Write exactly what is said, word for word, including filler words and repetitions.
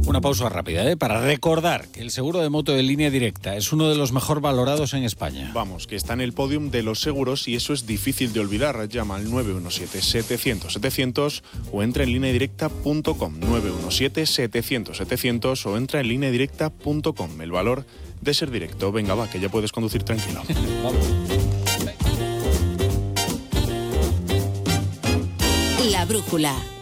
Una pausa rápida, ¿eh? Para recordar que el seguro de moto de Línea Directa es uno de los mejor valorados en España. Vamos, que está en el podium de los seguros y eso es difícil de olvidar. Llama al nueve uno siete, setecientos, setecientos o entra en línea directa punto com. nueve uno siete, setecientos, setecientos o entra en línea directa punto com. El valor de ser directo. Venga, va, que ya puedes conducir tranquilo. Vamos. La brújula.